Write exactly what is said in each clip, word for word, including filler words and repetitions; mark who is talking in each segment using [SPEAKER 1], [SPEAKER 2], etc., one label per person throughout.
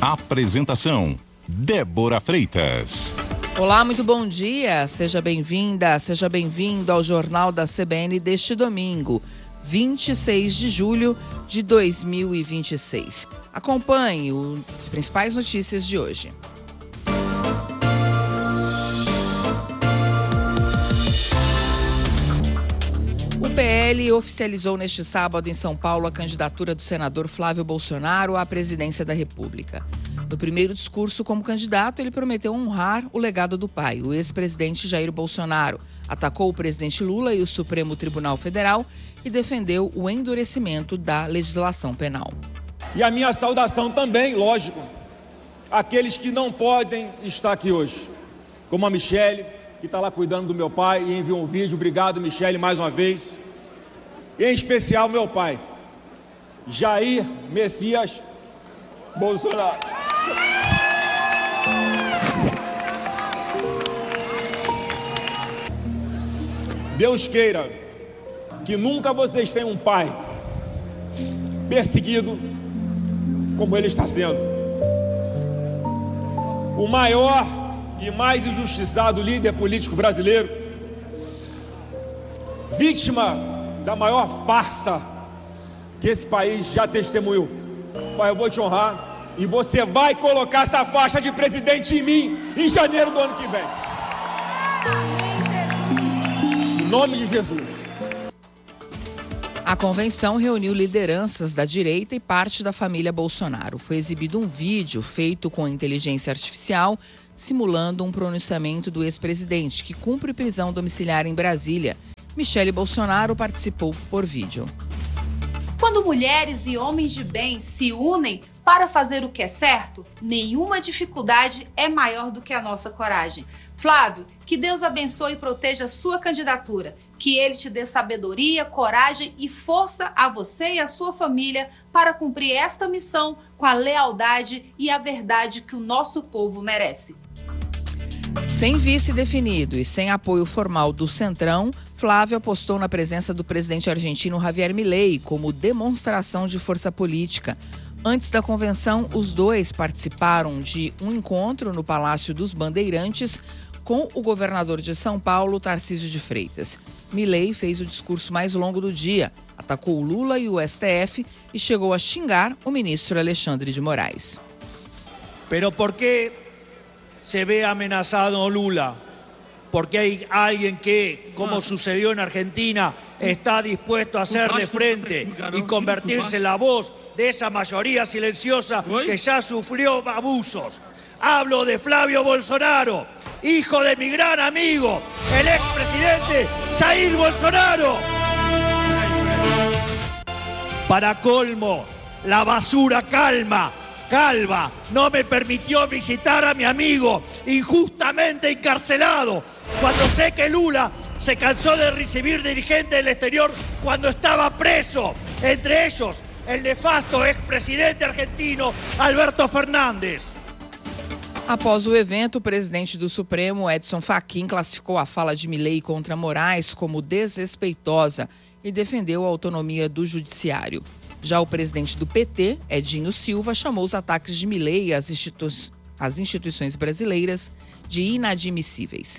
[SPEAKER 1] Apresentação: Débora Freitas.
[SPEAKER 2] Olá, muito bom dia. Seja bem-vinda, seja bem-vindo ao Jornal da C B N deste domingo, vinte e seis de julho de dois mil e vinte e seis. Acompanhe as principais notícias de hoje. O P L oficializou neste sábado em São Paulo a candidatura do senador Flávio Bolsonaro à presidência da República. No primeiro discurso como candidato, ele prometeu honrar o legado do pai, o ex-presidente Jair Bolsonaro. Atacou o presidente Lula e o Supremo Tribunal Federal e defendeu o endurecimento da legislação penal.
[SPEAKER 3] E a minha saudação também, lógico, àqueles que não podem estar aqui hoje, como a Michele, que está lá cuidando do meu pai e enviou um vídeo. Obrigado, Michele, mais uma vez. E em especial meu pai, Jair Messias Bolsonaro. Deus queira que nunca vocês tenham um pai perseguido como ele está sendo. O maior e mais injustiçado líder político brasileiro, vítima da maior farsa que esse país já testemunhou. Pai, eu vou te honrar e você vai colocar essa faixa de presidente em mim em janeiro do ano que vem. Em nome de Jesus.
[SPEAKER 2] A convenção reuniu lideranças da direita e parte da família Bolsonaro. Foi exibido um vídeo feito com inteligência artificial simulando um pronunciamento do ex-presidente, que cumpre prisão domiciliar em Brasília. Michele Bolsonaro participou por vídeo.
[SPEAKER 4] Quando mulheres e homens de bem se unem para fazer o que é certo, nenhuma dificuldade é maior do que a nossa coragem. Flávio, que Deus abençoe e proteja a sua candidatura. Que Ele te dê sabedoria, coragem e força a você e a sua família para cumprir esta missão com a lealdade e a verdade que o nosso povo merece.
[SPEAKER 2] Sem vice definido e sem apoio formal do Centrão, Flávio apostou na presença do presidente argentino Javier Milei como demonstração de força política. Antes da convenção, os dois participaram de um encontro no Palácio dos Bandeirantes com o governador de São Paulo, Tarcísio de Freitas. Milei fez o discurso mais longo do dia, atacou Lula e o S T F e chegou a xingar o ministro Alexandre de Moraes.
[SPEAKER 5] Pero por qué se ve amenazado Lula? Porque hay alguien que, como sucedió en Argentina, está dispuesto a hacerle frente y convertirse en la voz de esa mayoría silenciosa que ya sufrió abusos. Hablo de Flávio Bolsonaro, hijo de mi gran amigo, el expresidente Jair Bolsonaro. Para colmo, la basura calma. Calva no me permitió visitar a mi amigo injustamente encarcelado cuando sé que Lula se cansó de recibir dirigentes del exterior cuando estaba preso, entre ellos el nefasto expresidente argentino Alberto Fernández.
[SPEAKER 2] Após o evento, o presidente do Supremo, Edson Fachin, classificou a fala de Milei contra Moraes como desrespeitosa e defendeu a autonomia do judiciário. Já o presidente do P T, Edinho Silva, chamou os ataques de Milei às institu- às instituições brasileiras de inadmissíveis.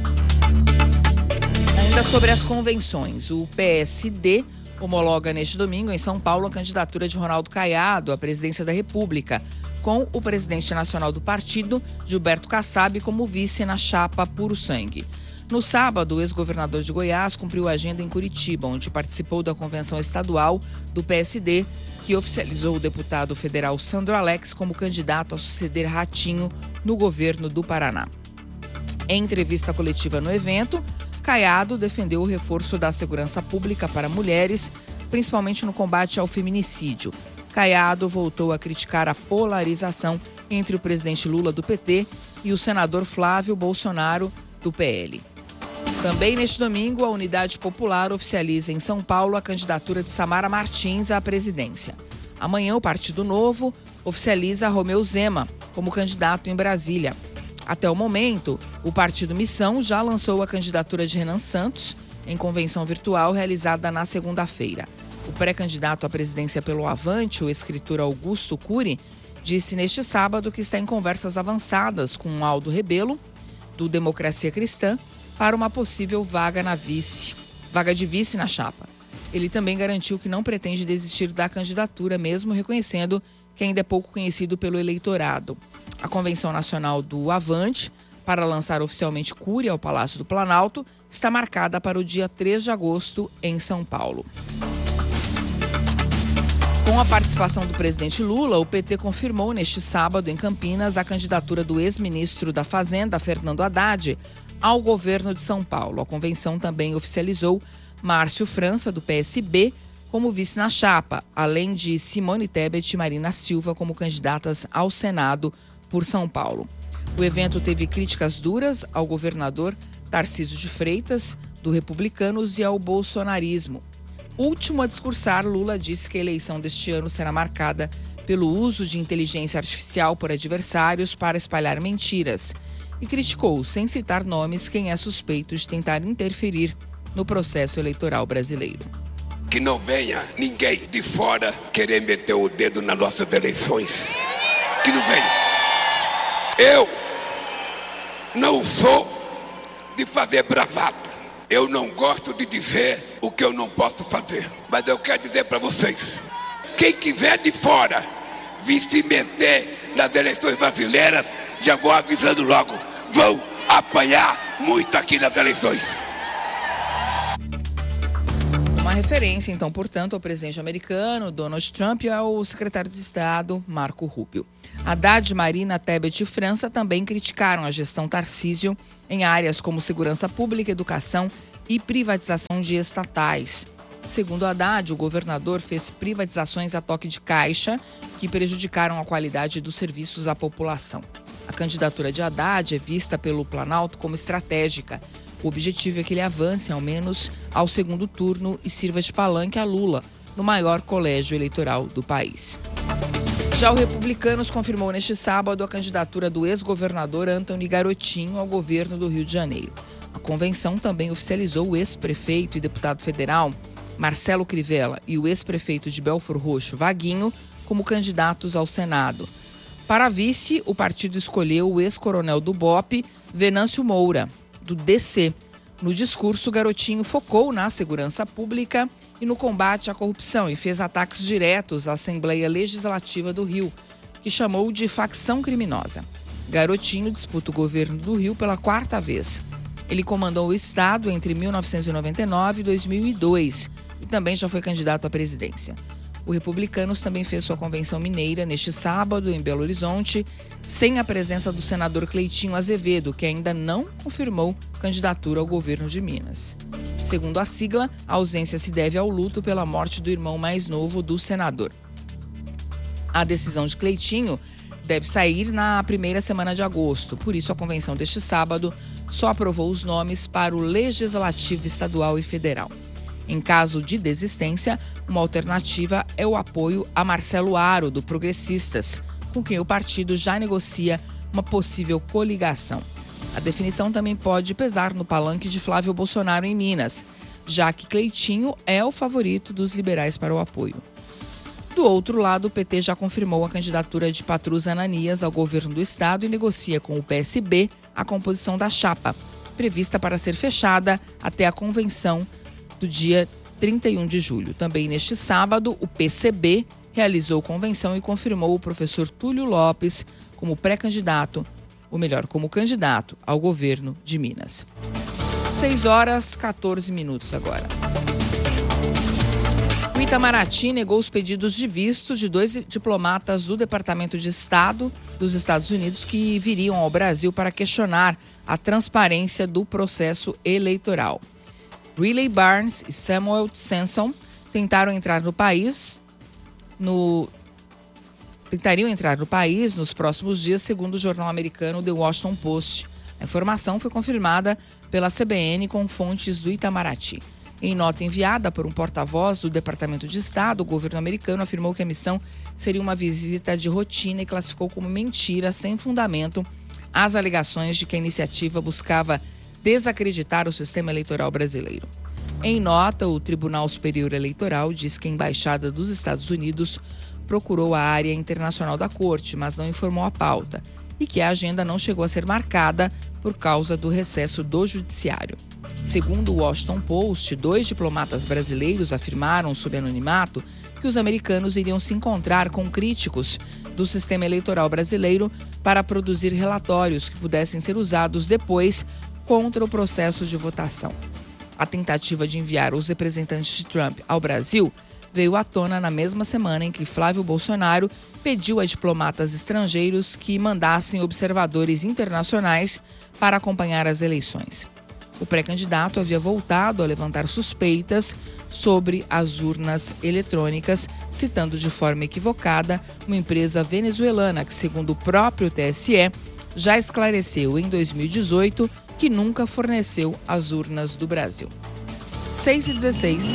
[SPEAKER 2] Ainda sobre as convenções, o P S D homologa neste domingo em São Paulo a candidatura de Ronaldo Caiado à presidência da República, com o presidente nacional do partido, Gilberto Kassab, como vice na chapa Puro Sangue. No sábado, o ex-governador de Goiás cumpriu a agenda em Curitiba, onde participou da convenção estadual do P S D, que oficializou o deputado federal Sandro Alex como candidato a suceder Ratinho no governo do Paraná. Em entrevista coletiva no evento, Caiado defendeu o reforço da segurança pública para mulheres, principalmente no combate ao feminicídio. Caiado voltou a criticar a polarização entre o presidente Lula do P T e o senador Flávio Bolsonaro do P L. Também neste domingo, a Unidade Popular oficializa em São Paulo a candidatura de Samara Martins à presidência. Amanhã, o Partido Novo oficializa Romeu Zema como candidato em Brasília. Até o momento, o Partido Missão já lançou a candidatura de Renan Santos em convenção virtual realizada na segunda-feira. O pré-candidato à presidência pelo Avante, o escritor Augusto Cury, disse neste sábado que está em conversas avançadas com Aldo Rebelo, do Democracia Cristã, para uma possível vaga na vice, vaga de vice na chapa. Ele também garantiu que não pretende desistir da candidatura, mesmo reconhecendo que ainda é pouco conhecido pelo eleitorado. A Convenção Nacional do Avante, para lançar oficialmente Cury ao Palácio do Planalto, está marcada para o dia três de agosto em São Paulo. Com a participação do presidente Lula, o P T confirmou neste sábado em Campinas a candidatura do ex-ministro da Fazenda, Fernando Haddad, ao governo de São Paulo. A convenção também oficializou Márcio França, do P S B, como vice na chapa, além de Simone Tebet e Marina Silva como candidatas ao Senado por São Paulo. O evento teve críticas duras ao governador Tarcísio de Freitas, do Republicanos, e ao bolsonarismo. Último a discursar, Lula disse que a eleição deste ano será marcada pelo uso de inteligência artificial por adversários para espalhar mentiras e criticou, sem citar nomes, quem é suspeito de tentar interferir no processo eleitoral brasileiro.
[SPEAKER 6] Que não venha ninguém de fora querer meter o dedo nas nossas eleições. Que não venha. Eu não sou de fazer bravata. Eu não gosto de dizer o que eu não posso fazer. Mas eu quero dizer para vocês, quem quiser de fora vir se meter nas eleições brasileiras, já vou avisando logo, vão apanhar muito aqui nas eleições.
[SPEAKER 2] Uma referência, então, portanto, ao presidente americano, Donald Trump, e ao secretário de Estado, Marco Rubio. Haddad, Marina, Tebet e França também criticaram a gestão Tarcísio em áreas como segurança pública, educação e privatização de estatais. Segundo Haddad, o governador fez privatizações a toque de caixa que prejudicaram a qualidade dos serviços à população. A candidatura de Haddad é vista pelo Planalto como estratégica. O objetivo é que ele avance ao menos ao segundo turno e sirva de palanque a Lula no maior colégio eleitoral do país. Já o Republicanos confirmou neste sábado a candidatura do ex-governador Antony Garotinho ao governo do Rio de Janeiro. A convenção também oficializou o ex-prefeito e deputado federal Marcelo Crivella e o ex-prefeito de Belfor Roxo, Vaguinho, como candidatos ao Senado. Para vice, o partido escolheu o ex-coronel do B O P, Venâncio Moura, do D C. No discurso, Garotinho focou na segurança pública e no combate à corrupção e fez ataques diretos à Assembleia Legislativa do Rio, que chamou de facção criminosa. Garotinho disputa o governo do Rio pela quarta vez. Ele comandou o estado entre mil novecentos e noventa e nove e dois mil e dois e também já foi candidato à presidência. O Republicanos também fez sua convenção mineira neste sábado em Belo Horizonte, sem a presença do senador Cleitinho Azevedo, que ainda não confirmou candidatura ao governo de Minas. Segundo a sigla, a ausência se deve ao luto pela morte do irmão mais novo do senador. A decisão de Cleitinho deve sair na primeira semana de agosto, por isso a convenção deste sábado só aprovou os nomes para o Legislativo Estadual e Federal. Em caso de desistência, uma alternativa é o apoio a Marcelo Aro, do Progressistas, com quem o partido já negocia uma possível coligação. A definição também pode pesar no palanque de Flávio Bolsonaro em Minas, já que Cleitinho é o favorito dos liberais para o apoio. Do outro lado, o P T já confirmou a candidatura de Patrus Ananias ao governo do estado e negocia com o P S B a composição da chapa, prevista para ser fechada até a convenção do dia trinta e um de julho. Também neste sábado, o P C B realizou convenção e confirmou o professor Túlio Lopes como pré-candidato, ou melhor, como candidato ao governo de Minas. seis horas e quatorze minutos agora. O Itamaraty negou os pedidos de visto de dois diplomatas do Departamento de Estado dos Estados Unidos que viriam ao Brasil para questionar a transparência do processo eleitoral. Riley Barnes e Samuel Sanson tentaram entrar no país no tentariam entrar no país nos próximos dias, segundo o jornal americano The Washington Post. A informação foi confirmada pela C B N com fontes do Itamaraty. Em nota enviada por um porta-voz do Departamento de Estado, o governo americano afirmou que a missão seria uma visita de rotina e classificou como mentira sem fundamento as alegações de que a iniciativa buscava desacreditar o sistema eleitoral brasileiro. Em nota, o Tribunal Superior Eleitoral diz que a Embaixada dos Estados Unidos procurou a área internacional da corte, mas não informou a pauta, e que a agenda não chegou a ser marcada por causa do recesso do judiciário. Segundo o Washington Post, dois diplomatas brasileiros afirmaram sob anonimato que os americanos iriam se encontrar com críticos do sistema eleitoral brasileiro para produzir relatórios que pudessem ser usados depois contra o processo de votação. A tentativa de enviar os representantes de Trump ao Brasil veio à tona na mesma semana em que Flávio Bolsonaro pediu a diplomatas estrangeiros que mandassem observadores internacionais para acompanhar as eleições. O pré-candidato havia voltado a levantar suspeitas sobre as urnas eletrônicas, citando de forma equivocada uma empresa venezuelana que, segundo o próprio T S E, já esclareceu em dois mil e dezoito que nunca forneceu as urnas do Brasil. seis e dezesseis.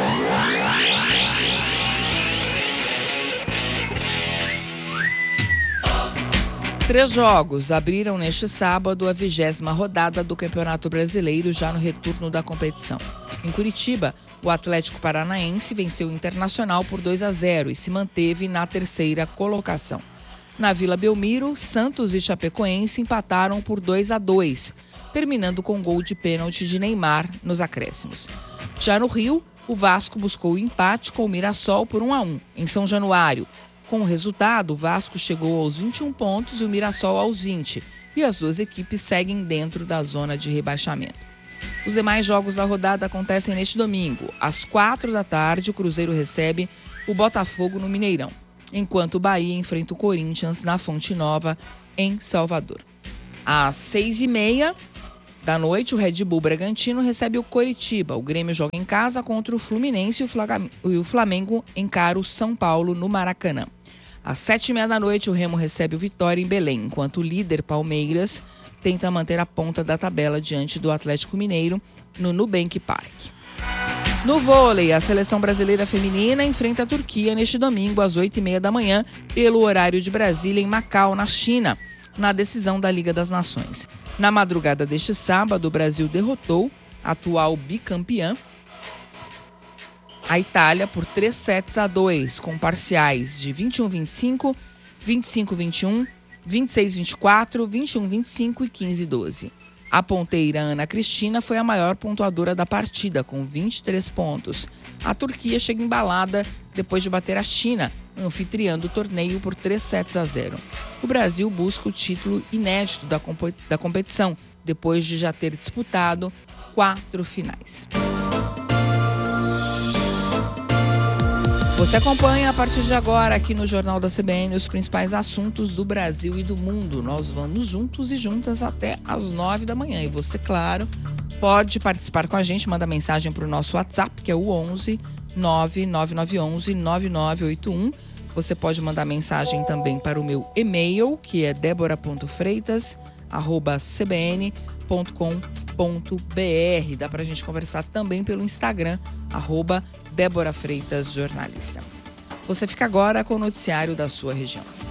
[SPEAKER 2] Três jogos abriram neste sábado a vigésima rodada do Campeonato Brasileiro, já no retorno da competição. Em Curitiba, o Atlético Paranaense venceu o Internacional por dois a zero e se manteve na terceira colocação. Na Vila Belmiro, Santos e Chapecoense empataram por dois a dois, terminando com gol de pênalti de Neymar nos acréscimos. Já no Rio, o Vasco buscou o empate com o Mirassol por um a um, em São Januário. Com o resultado, o Vasco chegou aos vinte e um pontos e o Mirassol aos vinte, e as duas equipes seguem dentro da zona de rebaixamento. Os demais jogos da rodada acontecem neste domingo. Às quatro da tarde, o Cruzeiro recebe o Botafogo no Mineirão, enquanto o Bahia enfrenta o Corinthians na Fonte Nova, em Salvador. Às seis e meia da noite, o Red Bull Bragantino recebe o Coritiba. O Grêmio joga em casa contra o Fluminense e o Flamengo encara o São Paulo no Maracanã. Às sete e meia da noite, o Remo recebe o Vitória em Belém, enquanto o líder Palmeiras tenta manter a ponta da tabela diante do Atlético Mineiro no Nubank Park. No vôlei, a seleção brasileira feminina enfrenta a Turquia neste domingo às oito e meia da manhã, pelo horário de Brasília, em Macau, na China, na decisão da Liga das Nações. Na madrugada deste sábado, o Brasil derrotou a atual bicampeã, a Itália, por três sets a dois, com parciais de vinte e um a vinte e cinco, vinte e cinco a vinte e um, vinte e seis a vinte e quatro, vinte e um a vinte e cinco e quinze a doze. A ponteira Ana Cristina foi a maior pontuadora da partida, com vinte e três pontos. A Turquia chega embalada depois de bater a China, anfitriã do torneio, por três sets a zero. O Brasil busca o título inédito da, comp- da competição, depois de já ter disputado quatro finais. Você acompanha a partir de agora aqui no Jornal da C B N os principais assuntos do Brasil e do mundo. Nós vamos juntos e juntas até às nove da manhã. E você, claro, pode participar com a gente, manda mensagem para o nosso WhatsApp, que é o onze nove nove nove um um nove nove oito um. Você pode mandar mensagem também para o meu e-mail, que é debora ponto freitas arroba c b n ponto com ponto b r. Dá para a gente conversar também pelo Instagram, arroba Débora Freitas Jornalista. Você fica agora com o noticiário da sua região.